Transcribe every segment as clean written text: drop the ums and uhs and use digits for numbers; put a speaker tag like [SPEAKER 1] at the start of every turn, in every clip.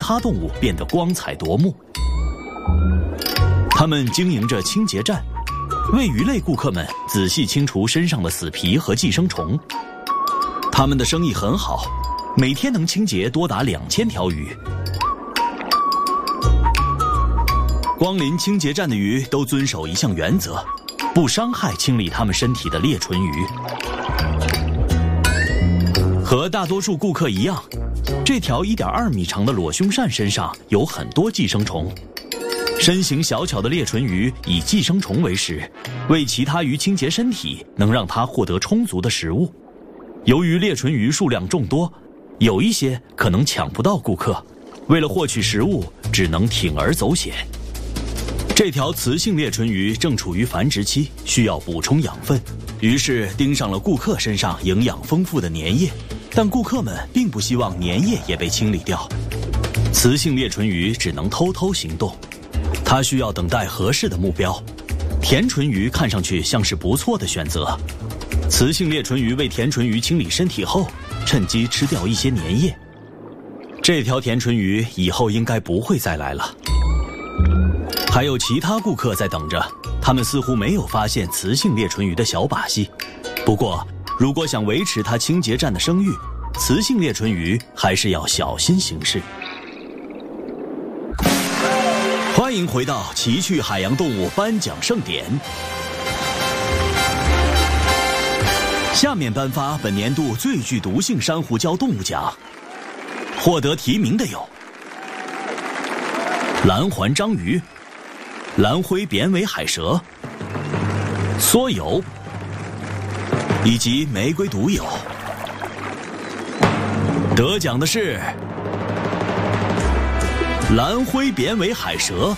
[SPEAKER 1] 他动物变得光彩夺目。他们经营着清洁站，为鱼类顾客们仔细清除身上的死皮和寄生虫。他们的生意很好，每天能清洁多达2000条鱼。光临清洁站的鱼都遵守一项原则，不伤害清理它们身体的裂唇鱼。和大多数顾客一样，这条1.2米长的裸胸鳝身上有很多寄生虫。身形小巧的裂唇鱼以寄生虫为食，为其他鱼清洁身体，能让它获得充足的食物。由于裂唇鱼数量众多，有一些可能抢不到顾客，为了获取食物，只能铤而走险。这条雌性裂唇鱼正处于繁殖期，需要补充养分，于是盯上了顾客身上营养丰富的粘液，但顾客们并不希望粘液也被清理掉。雌性裂唇鱼只能偷偷行动，它需要等待合适的目标。甜唇鱼看上去像是不错的选择。雌性裂唇鱼为甜唇鱼清理身体后，趁机吃掉一些粘液。这条甜唇鱼以后应该不会再来了。还有其他顾客在等着，他们似乎没有发现雌性裂唇鱼的小把戏。不过，如果想维持它清洁站的声誉，雌性裂唇鱼还是要小心行事。欢迎回到奇趣海洋动物颁奖盛典。下面颁发本年度最具毒性珊瑚礁动物奖，获得提名的有蓝环章鱼、蓝灰扁尾海蛇、梭游以及玫瑰独有。得奖的是蓝灰扁尾海蛇，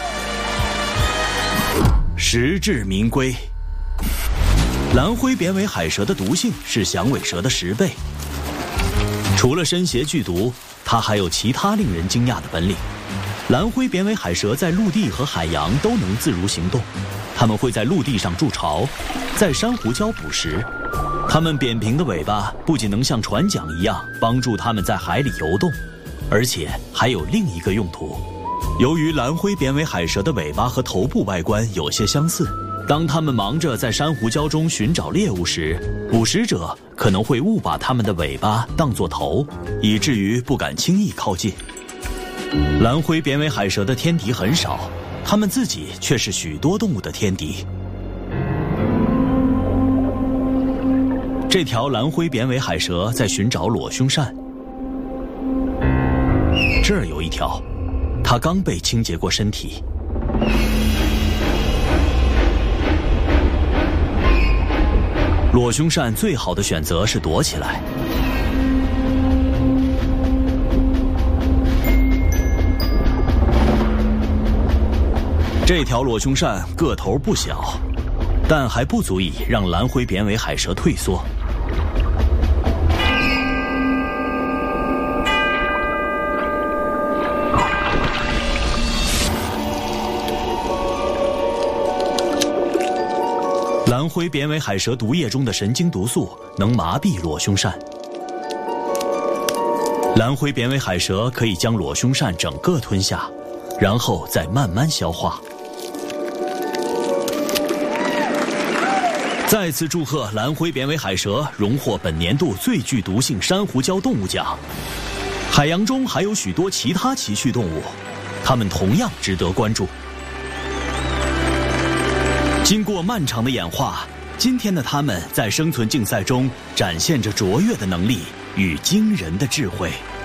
[SPEAKER 1] 实至名归。蓝灰扁尾海蛇的毒性是响尾蛇的10倍。除了身携剧毒，它还有其他令人惊讶的本领。蓝灰扁尾海蛇在陆地和海洋都能自如行动，它们会在陆地上筑巢，在珊瑚礁捕食。它们扁平的尾巴不仅能像船桨一样帮助它们在海里游动，而且还有另一个用途。由于蓝灰扁尾海蛇的尾巴和头部外观有些相似，当它们忙着在珊瑚礁中寻找猎物时，捕食者可能会误把它们的尾巴当作头，以至于不敢轻易靠近。蓝灰扁尾海蛇的天敌很少，它们自己却是许多动物的天敌。这条蓝灰扁尾海蛇在寻找裸胸鳝，这儿有一条，它刚被清洁过身体。裸胸鳝最好的选择是躲起来。这条裸胸鳝个头不小，但还不足以让蓝灰扁尾海蛇退缩。蓝灰扁尾海蛇毒液中的神经毒素能麻痹裸胸鳝。蓝灰扁尾海蛇可以将裸胸鳝整个吞下，然后再慢慢消化。再次祝贺蓝灰扁尾海蛇荣获本年度最具毒性珊瑚礁动物奖。海洋中还有许多其他奇趣动物，它们同样值得关注。经过漫长的演化，今天的它们在生存竞赛中展现着卓越的能力与惊人的智慧。